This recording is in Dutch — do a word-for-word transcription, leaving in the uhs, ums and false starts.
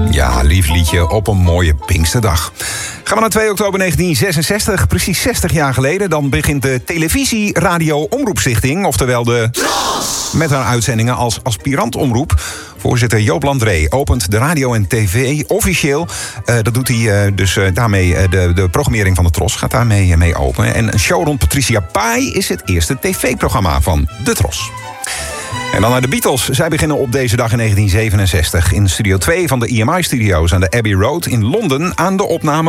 Ja, lief liedje op een mooie Pinksterdag. Gaan we naar twee oktober negentien zesenzestig, precies zestig jaar geleden. Dan begint de Televisie Radio Omroepstichting, oftewel de Tros, met haar uitzendingen als aspirantomroep. Voorzitter Joop Landré opent de radio en tv officieel. Uh, dat doet hij uh, dus uh, daarmee, uh, de, de programmering van de Tros gaat daarmee uh, mee open. En een show rond Patricia Pai is het eerste tv-programma van de Tros. En dan naar de Beatles. Zij beginnen op deze dag in negentien zevenenzestig in studio twee van de E M I Studios aan de Abbey Road in Londen aan de opname